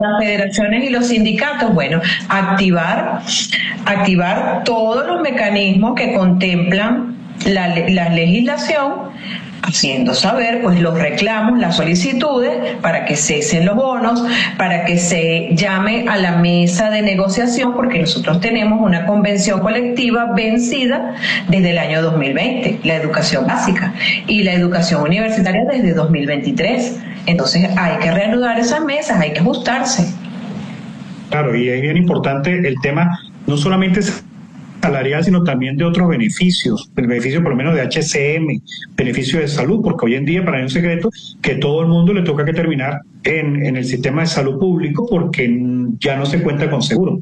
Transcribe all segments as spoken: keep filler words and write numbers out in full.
Las federaciones y los sindicatos, bueno, activar, activar todos los mecanismos que contemplan la, la legislación, haciendo saber pues los reclamos, las solicitudes para que cesen los bonos, para que se llame a la mesa de negociación, porque nosotros tenemos una convención colectiva vencida desde el año dos mil veinte, la educación básica, y la educación universitaria desde dos mil veintitrés. Entonces hay que reanudar esas mesas, hay que ajustarse. Claro, y es bien importante el tema, no solamente salarial, sino también de otros beneficios, el beneficio por lo menos de H C M, beneficio de salud, porque hoy en día, para mí es un secreto, que todo el mundo le toca que terminar en, en el sistema de salud público porque ya no se cuenta con seguro.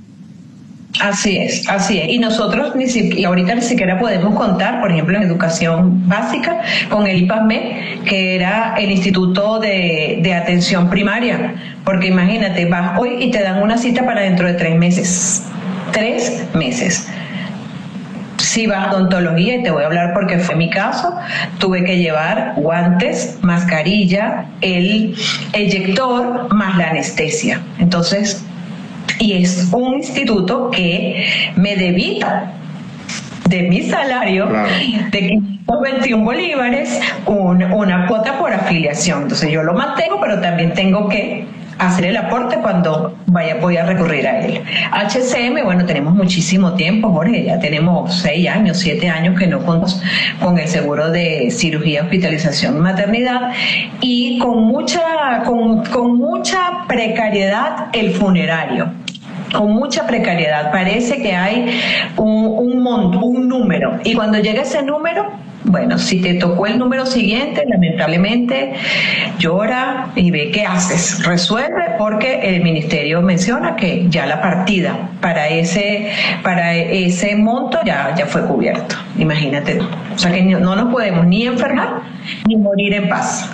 Así es, así es. Y nosotros ni si, y ahorita ni siquiera podemos contar, por ejemplo, en educación básica, con el I P A S M E, que era el Instituto de, de Atención Primaria. Porque imagínate, vas hoy y te dan una cita para dentro de tres meses. Tres meses. Si vas a odontología, y te voy a hablar porque fue mi caso, tuve que llevar guantes, mascarilla, el eyector, más la anestesia. Entonces, y es un instituto que me debita de mi salario, claro, de quinientos veintiún bolívares, un, una cuota por afiliación. Entonces yo lo mantengo, pero también tengo que hacer el aporte cuando vaya voy a recurrir a él. H C M, bueno, tenemos muchísimo tiempo, Jorge, ya tenemos seis años, siete años que no contamos con el seguro de cirugía, hospitalización y maternidad, y con mucha, con, con mucha precariedad el funerario. Con mucha precariedad, parece que hay un, un monto, un número, y cuando llega ese número, bueno, si te tocó el número siguiente, lamentablemente llora y ve qué haces, resuelve, porque el ministerio menciona que ya la partida para ese para ese monto ya, ya fue cubierto, imagínate. O sea que no, no nos podemos ni enfermar ni morir en paz.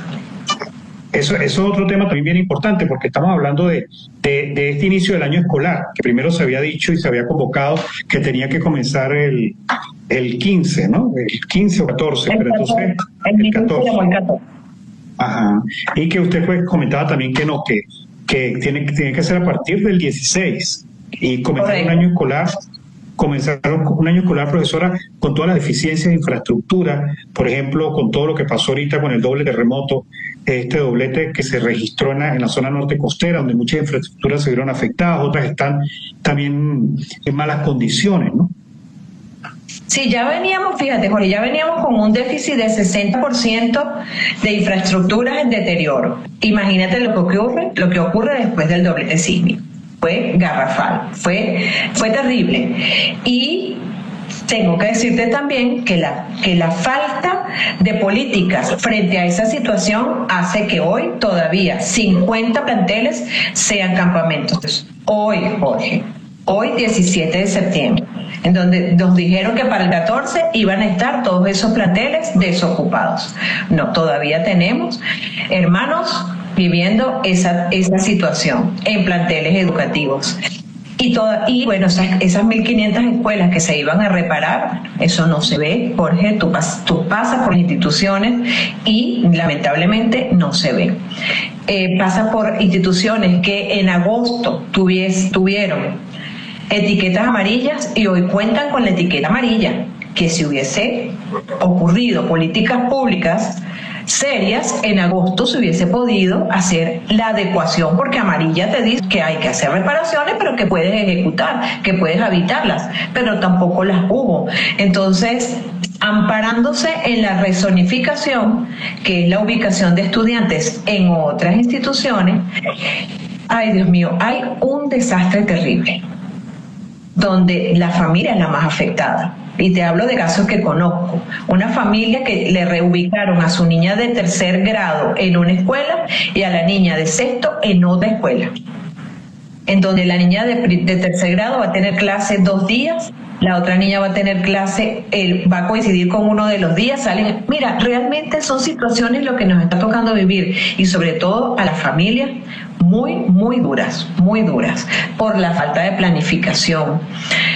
Eso, eso es otro tema también bien importante, porque estamos hablando de, de, de este inicio del año escolar, que primero se había dicho y se había convocado que tenía que comenzar el, el quince, ¿no? El quince o catorce, el pero catorce, entonces el, el catorce. El catorce. Ajá. Y que usted pues comentaba también que no, que, que tiene, tiene que ser a partir del dieciséis y comenzar Correcto. un año escolar. Comenzaron un año escolar, profesora, con todas las deficiencias de infraestructura, por ejemplo, con todo lo que pasó ahorita con el doble terremoto, este doblete que se registró en la, en la zona norte costera, donde muchas infraestructuras se vieron afectadas, otras están también en malas condiciones, ¿no? Sí, ya veníamos, fíjate, Jorge, ya veníamos con un déficit de sesenta por ciento de infraestructuras en deterioro. Imagínate lo que ocurre, lo que ocurre después del doblete sísmico. Fue garrafal, fue, fue terrible. Y tengo que decirte también que la, que la falta de políticas frente a esa situación hace que hoy todavía cincuenta planteles sean campamentos. Hoy, Jorge, hoy diecisiete de septiembre, en donde nos dijeron que para el catorce iban a estar todos esos planteles desocupados. No, todavía tenemos hermanos viviendo esa, esa situación en planteles educativos. Y, toda, y bueno, esas, esas mil quinientas escuelas que se iban a reparar, eso no se ve, Jorge, tú, pas, tú pasas por instituciones y lamentablemente no se ve. Eh, pasa por instituciones que en agosto tuvies, tuvieron etiquetas amarillas y hoy cuentan con la etiqueta amarilla, que si hubiese ocurrido políticas públicas serias, en agosto se hubiese podido hacer la adecuación, porque amarilla te dice que hay que hacer reparaciones, pero que puedes ejecutar, que puedes habitarlas, pero tampoco las hubo. Entonces, amparándose en la rezonificación, que es la ubicación de estudiantes en otras instituciones, ay Dios mío, hay un desastre terrible, donde la familia es la más afectada. Y te hablo de casos que conozco. Una familia que le reubicaron a su niña de tercer grado en una escuela y a la niña de sexto en otra escuela, en donde la niña de, de tercer grado va a tener clase dos días, la otra niña va a tener clase, él va a coincidir con uno de los días, salen. Mira, realmente son situaciones lo que nos está tocando vivir, y sobre todo a las familias muy, muy duras, muy duras, por la falta de planificación.